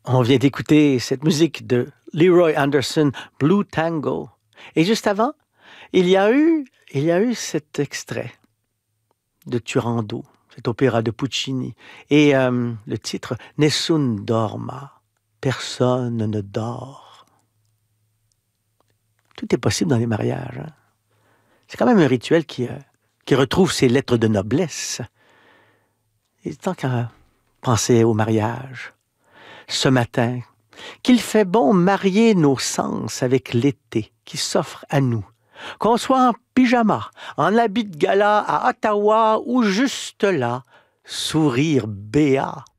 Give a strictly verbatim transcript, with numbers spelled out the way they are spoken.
On vient d'écouter cette musique de Leroy Anderson, Blue Tango. Et juste avant, il y a eu, il y a eu cet extrait de Turandot, cet opéra de Puccini. Et euh, le titre « Nessun dorma », personne ne dort. Tout est possible dans les mariages. Hein? C'est quand même un rituel qui, euh, qui retrouve ses lettres de noblesse. Il est temps qu'à penser au mariage. Ce matin, qu'il fait bon marier nos sens avec l'été qui s'offre à nous. Qu'on soit en pyjama, en habit de gala à Ottawa ou juste là, sourire béat